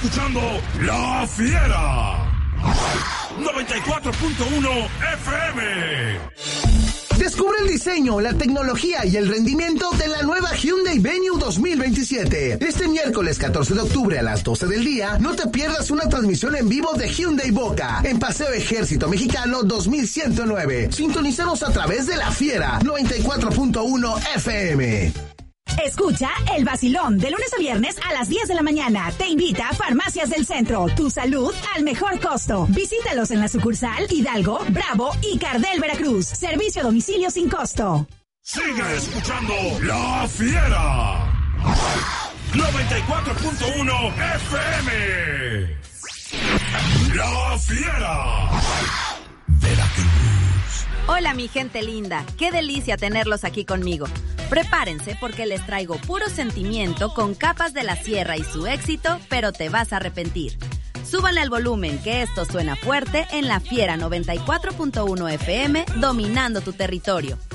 escuchando La Fiera 94.1 FM. Descubre el diseño, la tecnología y el rendimiento de la nueva Hyundai Venue 2027. Este miércoles 14 de octubre a las 12 del día, no te pierdas una transmisión en vivo de Hyundai Boca en Paseo Ejército Mexicano 2109. Sintonízanos a través de La Fiera 94.1 FM. Escucha El Vacilón de lunes a viernes a las 10 de la mañana. Te invita a Farmacias del Centro. Tu salud al mejor costo. Visítalos en la sucursal Hidalgo, Bravo y Cardel, Veracruz. Servicio a domicilio sin costo. Sigue escuchando La Fiera 94.1 FM. La Fiera Veracruz. Hola mi gente linda, qué delicia tenerlos aquí conmigo. Prepárense porque les traigo puro sentimiento con Capas de la Sierra y su éxito, pero te vas a arrepentir. Súbanle al volumen que esto suena fuerte en La Fiera 94.1 FM, dominando tu territorio.